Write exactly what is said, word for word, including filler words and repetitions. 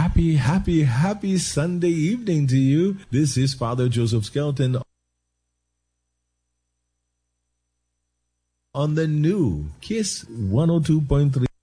happy, happy, happy Sunday evening to you. This is Father Joseph Skelton on the new Kiss one oh two point three.